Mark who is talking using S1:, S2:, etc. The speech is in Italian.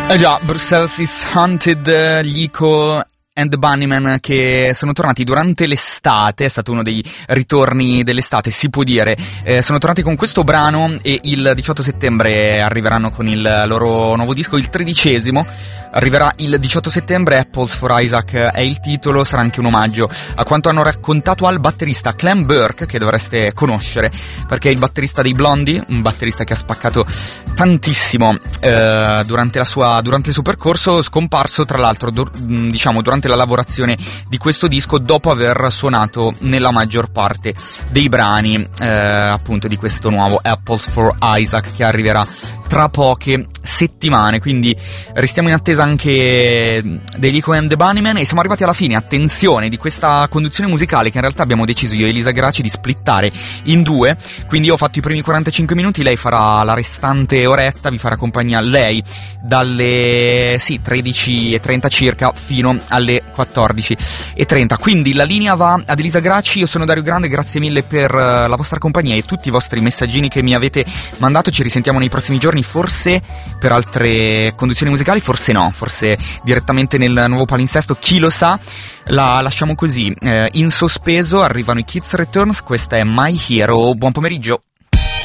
S1: Eh già, Brussels is Haunted, gli Ico and the Bunnymen che sono tornati durante l'estate, è stato uno dei ritorni dell'estate, si può dire. Sono tornati con questo brano e il 18 settembre arriveranno con il loro nuovo disco, il 13esimo. Arriverà il 18 settembre, Apples for Isaac è il titolo, sarà anche un omaggio a quanto hanno raccontato al batterista Clem Burke, che dovreste conoscere, perché è il batterista dei Blondie, un batterista che ha spaccato tantissimo durante il suo percorso, scomparso tra l'altro durante la lavorazione di questo disco, dopo aver suonato nella maggior parte dei brani appunto di questo nuovo Apples for Isaac, che arriverà tra poche settimane. Quindi restiamo in attesa anche degli Ico and the Bunnymen, e siamo arrivati alla fine, attenzione, di questa conduzione musicale che in realtà abbiamo deciso io e Elisa Graci di splittare in due. Quindi io ho fatto i primi 45 minuti, lei farà la restante oretta, vi farà compagnia lei dalle 13:30 circa fino alle 14:30. Quindi la linea va ad Elisa Graci, io sono Dario Grande, grazie mille per la vostra compagnia e tutti i vostri messaggini che mi avete mandato. Ci risentiamo nei prossimi giorni, forse per altre conduzioni musicali, forse no, forse direttamente nel nuovo palinsesto, chi lo sa. La lasciamo così in sospeso, arrivano i Kids Returns, questa è My Hero, buon pomeriggio.